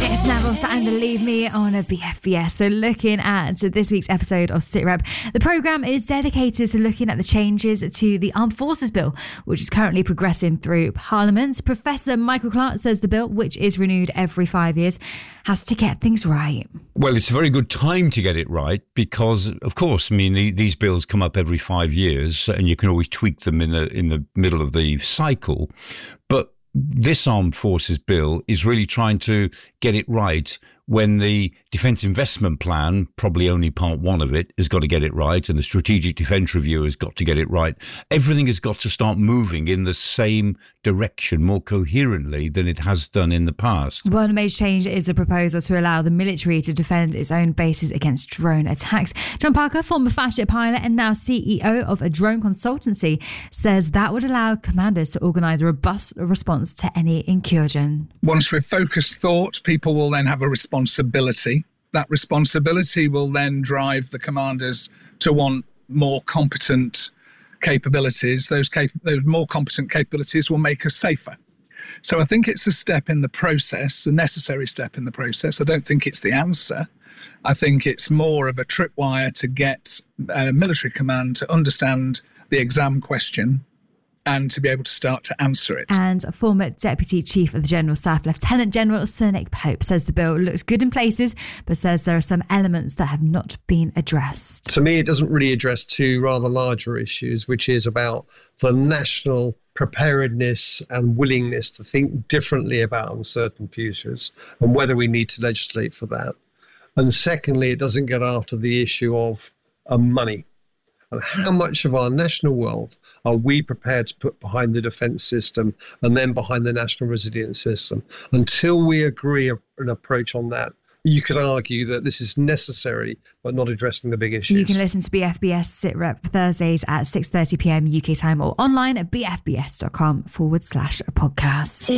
It's Neville and Believe Me on a BFBS. So looking at this week's episode of SitRep, the programme is dedicated to looking at the changes to the Armed Forces Bill, which is currently progressing through Parliament. Professor Michael Clark says the bill, which is renewed every 5 years, has to get things right. Well, it's a very good time to get it right because, of course, I mean, these bills come up every 5 years and you can always tweak them in the middle of the cycle. But this Armed Forces Bill is really trying to get it right when the Defence Investment Plan, probably only part one of it, has got to get it right, and the Strategic Defence Review has got to get it right. Everything has got to start moving in the same direction more coherently than it has done in the past. One major change is the proposal to allow the military to defend its own bases against drone attacks. John Parker, former fast jet pilot and now CEO of a drone consultancy, says that would allow commanders to organise a robust response to any incursion. Once we've focused thought, people will then have a responsibility. That responsibility will then drive the commanders to want more competent capabilities. Those more competent capabilities will make us safer. So I think it's a step in the process, a necessary step in the process. I don't think it's the answer. I think it's more of a tripwire to get military command to understand the exam question and to be able to start to answer it. And former Deputy Chief of the General Staff, Lieutenant General Sir Nick Pope, says the bill looks good in places, but says there are some elements that have not been addressed. To me, it doesn't really address two rather larger issues, which is about the national preparedness and willingness to think differently about uncertain futures and whether we need to legislate for that. And secondly, it doesn't get after the issue of money. And how much of our national wealth are we prepared to put behind the defence system and then behind the national resilience system? Until we agree an approach on that, you could argue that this is necessary, but not addressing the big issues. You can listen to BFBS SitRep Thursdays at 6:30 p.m. UK time or online at bfbs.com/podcast.